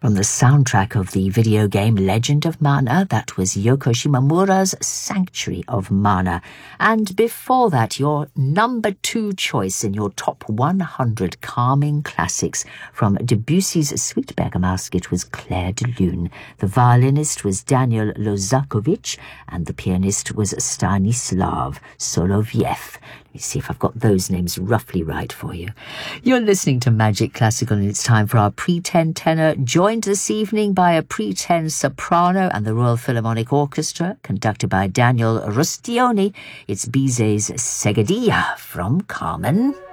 From the soundtrack of the video game Legend of Mana, that was Yoko Shimomura's Sanctuary of Mana. And before that, your number 2 choice in your top 100 calming classics from Debussy's Sweet Bergamasque, it was Claire de Lune. The violinist was Daniel Lozakovich, and the pianist was Stanislav Soloviev. Let me see if I've got those names roughly right for you. You're listening to Magic Classical, and it's time for our pre-10 tenor, joined this evening by a pre-10 soprano and the Royal Philharmonic Orchestra, conducted by Daniel Rustioni. It's Bizet's Seguidilla from Carmen.